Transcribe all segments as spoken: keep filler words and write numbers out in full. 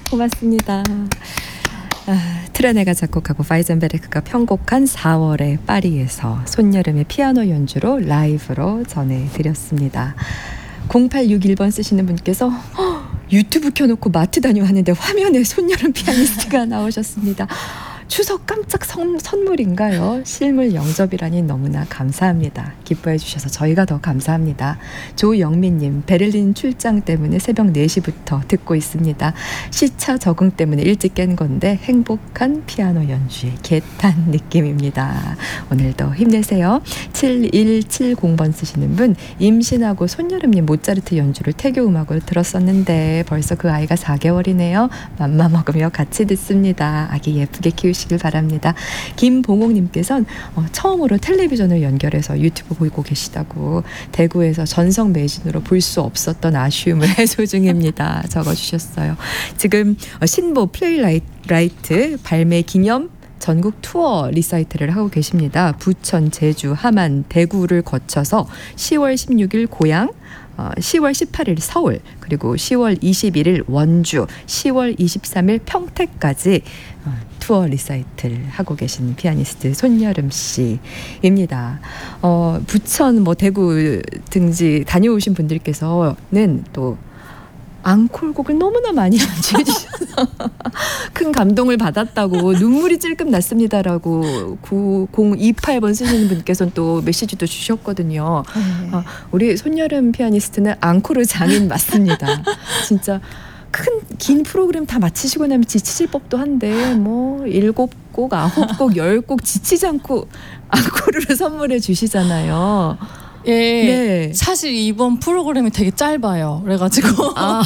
고맙습니다. 아, 트레네가 작곡하고 파이젠베르크가 편곡한 사월의 파리에서 손여름의 피아노 연주로 라이브로 전해드렸습니다. 공팔육일 번 쓰시는 분께서 허, 유튜브 켜놓고 마트 다녀왔는데 화면에 손여름 피아니스트가 나오셨습니다. 추석 깜짝 선, 선물인가요? 실물 영접이라니 너무나 감사합니다. 기뻐해 주셔서 저희가 더 감사합니다. 조영민님, 베를린 출장 때문에 새벽 네 시부터 듣고 있습니다. 시차 적응 때문에 일찍 깬 건데 행복한 피아노 연주에 개탄 느낌입니다. 오늘도 힘내세요. 칠일칠공 번 쓰시는 분, 임신하고 손여름님 모차르트 연주를 태교 음악으로 들었었는데 벌써 그 아이가 사 개월이네요. 맘마 먹으며 같이 듣습니다. 아기 예쁘게 키우시 길 바랍니다. 김봉옥님께서는 어, 처음으로 텔레비전을 연결해서 유튜브 보고 계시다고 대구에서 전성 매진으로 볼 수 없었던 아쉬움을 해소 중입니다. 적어주셨어요. 지금 어, 신보 플레이라이트 발매 기념 전국 투어 리사이트를 하고 계십니다. 부천, 제주, 함안, 대구를 거쳐서 시월 십육일 고양, 어, 시월 십팔일 서울, 그리고 시월 이십일일 원주, 시월 이십삼일 평택까지 어, 투어 리사이트를 하고 계신 피아니스트 손여름 씨입니다. 어, 부천, 뭐 대구 등지 다녀오신 분들께서는 또 앙콜곡을 너무나 많이 연주해 주셔서 큰 감동을 받았다고 눈물이 찔끔 났습니다라고 구공이팔 번 쓰시는 분께서는 또 메시지도 주셨거든요. 네. 어, 우리 손여름 피아니스트는 앙코르 장인 맞습니다. 진짜 큰 긴 프로그램 다 마치시고 나면 지치실 법도 한데 뭐 일곱 곡, 아홉 곡, 열 곡 지치지 않고 앙코르를 선물해 주시잖아요. 예, 네. 사실 이번 프로그램이 되게 짧아요. 그래가지고 아,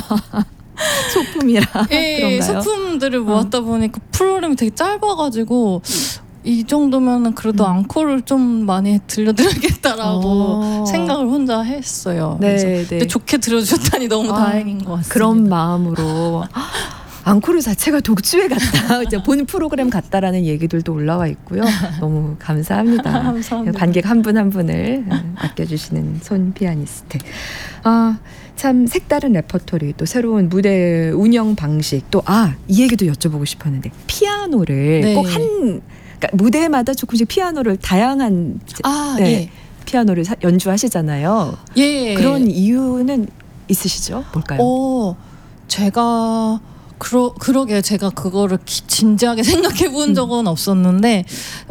소품이라 예, 그런가요? 소품들을 모았다 보니까 프로그램이 되게 짧아가지고 이 정도면은 그래도 음. 앙코를 좀 많이 들려드려야겠다라고 어. 생각을 혼자 했어요. 네, 그래서 네. 근데 좋게 들어주셨다니 너무 아, 다행인 것 같습니다. 그런 마음으로 앙코르 자체가 독주회 같다, 이제 본 프로그램 같다라는 얘기들도 올라와 있고요. 너무 감사합니다. 감사합니다. 관객 한 분 한 분을 아껴주시는 손 피아니스트. 아, 참 색다른 레퍼토리, 또 새로운 무대 운영 방식, 또 아, 이 얘기도 여쭤보고 싶었는데 피아노를 네. 꼭 한 그러니까 무대마다 조금씩 피아노를 다양한 아, 네, 예. 피아노를 사, 연주하시잖아요. 예. 그런 이유는 있으시죠? 뭘까요? 어, 제가 그러, 그러게 제가 그거를 기, 진지하게 생각해 본 적은 음. 없었는데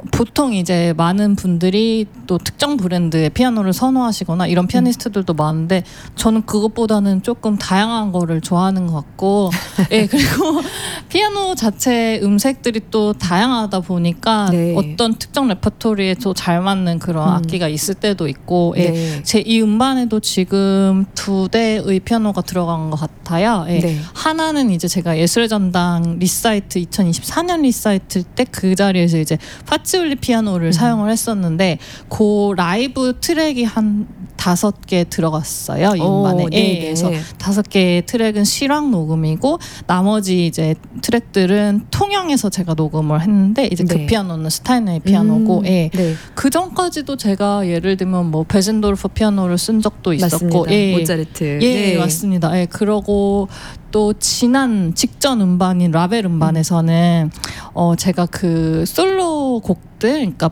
보통 이제 많은 분들이 또 특정 브랜드의 피아노를 선호하시거나 이런 피아니스트들도 음. 많은데 저는 그것보다는 조금 다양한 거를 좋아하는 것 같고 예, 그리고 피아노 자체 음색들이 또 다양하다 보니까 네. 어떤 특정 레퍼토리에 또 잘 맞는 그런 음. 악기가 있을 때도 있고 예, 네. 제 이 음반에도 지금 두 대의 피아노가 들어간 것 같아요. 예. 네. 하나는 이제 제가 예술의 전당 리사이트 이천이십사 년 리사이트 때 그 자리에서 이제 파치올리 피아노를 음. 사용을 했었는데 그 라이브 트랙이 한 다섯 개 들어갔어요. 이 음반에. 예, 그래서 다섯 개의 트랙은 실황 녹음이고 나머지 이제 트랙들은 통영에서 제가 녹음을 했는데 이제 네. 그 피아노는 스타이너의 피아노고 음. 예. 네. 그 전까지도 제가 예를 들면 뭐 베젠도르프 피아노를 쓴 적도 있었고 예. 모차르트. 예, 네. 맞습니다. 예, 그러고 또 지난 직전 음반인 라벨 음반에서는 어 제가 그 솔로 곡들, 그러니까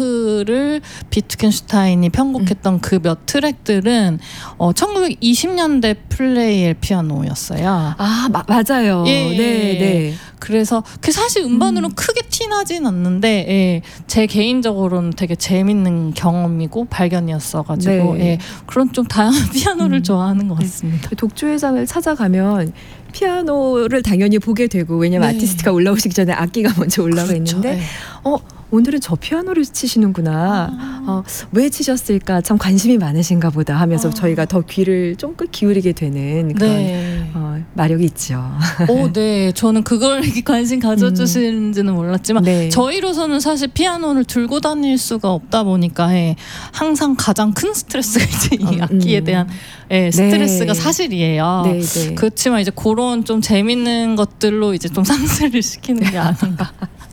바흐를 비트겐슈타인이 편곡했던 음. 그 몇 트랙들은 어 천구백이십 년대 플레이엘 피아노였어요. 아 마, 맞아요. 예, 네, 네. 그래서 그 사실 음반으로 음. 크게 티나진 않는데 예, 제 개인적으로는 되게 재밌는 경험이고 발견이었어가지고 네. 예, 그런 좀 다양한 피아노를 음. 좋아하는 것 같습니다. 네. 독주회장을 찾아가면 피아노를 당연히 보게 되고 왜냐면 네. 아티스트가 올라오시기 전에 악기가 먼저 올라가 그렇죠. 있는데 네. 어 오늘은 저 피아노를 치시는구나. 아. 어, 왜 치셨을까? 참 관심이 많으신가 보다 하면서 아. 저희가 더 귀를 쫑긋 기울이게 되는 그런 네. 어, 마력이 있죠. 오, 네. 저는 그걸 이렇게 관심 가져주시는지는 몰랐지만 네. 저희로서는 사실 피아노를 들고 다닐 수가 없다 보니까 예, 항상 가장 큰 스트레스가 이제 이 악기에 대한 예, 스트레스가 네. 사실이에요. 네, 네. 그렇지만 이제 그런 좀 재밌는 것들로 이제 좀 상쇄를 시키는 게 아닌가.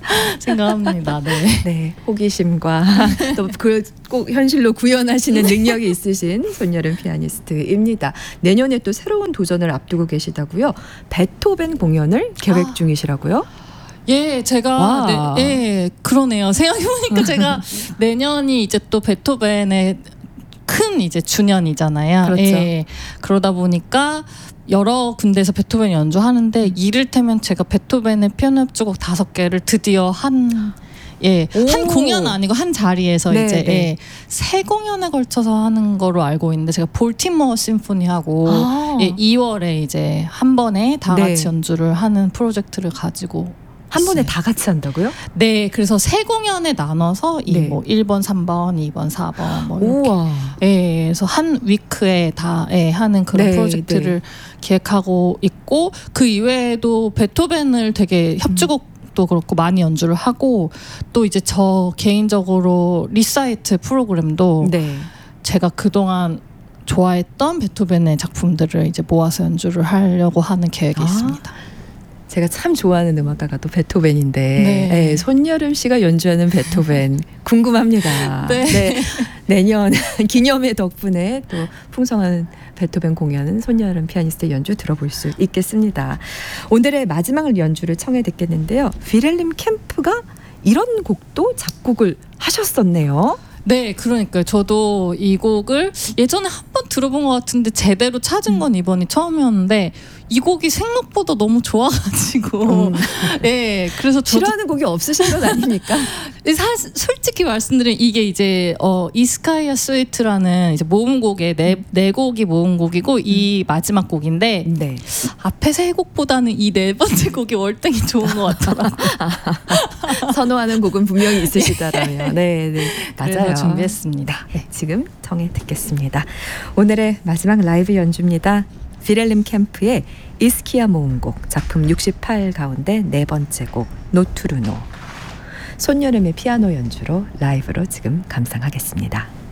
생각합니다. 네. 네, 호기심과 또 그 꼭 현실로 구현하시는 능력이 있으신 손여름 피아니스트입니다. 내년에 또 새로운 도전을 앞두고 계시다고요? 베토벤 공연을 계획 아. 중이시라고요? 예, 제가 네, 예, 그러네요. 생각해보니까 제가 내년이 이제 또 베토벤의 큰 이제 주년이잖아요. 그렇죠. 예, 그러다 보니까 여러 군데에서 베토벤 연주하는데 이를테면 제가 베토벤의 피아노 협주곡 다섯 개를 드디어 한 예, 오. 한 공연은 아니고 한 자리에서 네, 이제 네. 예, 세 공연에 걸쳐서 하는 거로 알고 있는데 제가 볼티모어 심포니하고 아. 예, 이월에 이제 한 번에 다 네. 같이 연주를 하는 프로젝트를 가지고 한 번에 있어요. 다 같이 한다고요? 네, 그래서 세 공연에 나눠서 이 네. 뭐 일 번, 삼 번, 이 번, 사 번 뭐 이렇게 우와. 예, 그래서 한 위크에 다 예, 하는 그런 네, 프로젝트를 기획하고 있고 그 이외에도 베토벤을 되게 협주곡도 그렇고 많이 연주를 하고 또 이제 저 개인적으로 리사이트 프로그램도 네. 제가 그동안 좋아했던 베토벤의 작품들을 이제 모아서 연주를 하려고 하는 계획이 아. 있습니다. 제가 참 좋아하는 음악가가 또 베토벤인데 네. 네, 손여름 씨가 연주하는 베토벤 궁금합니다. 네. 내년 기념회 덕분에 또 풍성한 베토벤 공연은 손여름 피아니스트의 연주 들어볼 수 있겠습니다. 오늘의 마지막 연주를 청해 듣겠는데요. 비렐림 캠프가 이런 곡도 작곡을 하셨었네요. 네, 그러니까요. 저도 이 곡을 예전에 한 번 들어본 것 같은데 제대로 찾은 건 이번이 처음이었는데 이 곡이 생각보다 너무 좋아가지고 음. 네, 그래서 저도 싫어하는 곡이 없으신 건 아닙니까? 사실 솔직히 말씀드리면 이게 이제 어 이스카이아 스위트라는 이제 모음곡의 네, 네 곡이 모음곡이고 이 마지막 곡인데 네. 앞에 세 곡보다는 이 네 번째 곡이 월등히 좋은 것 같더라고요. 선호하는 곡은 분명히 있으시다라면. 네, 네. 맞아요. 그래서 준비했습니다. 네, 지금 청해 듣겠습니다. 오늘의 마지막 라이브 연주입니다. 비렐림 캠프의 이스키아 모음곡 작품 육십팔 가운데 네 번째 곡 노투르노. 손여름의 피아노 연주로 라이브로 지금 감상하겠습니다.